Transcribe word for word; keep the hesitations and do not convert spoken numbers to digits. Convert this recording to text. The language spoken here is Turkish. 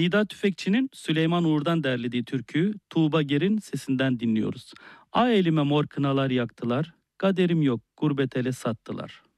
Nida Tüfekçi'nin Süleyman Uğur'dan derlediği türküyü Tuğba Ger'in sesinden dinliyoruz. A elime mor kınalar yaktılar, kaderim yok gurbet ele sattılar.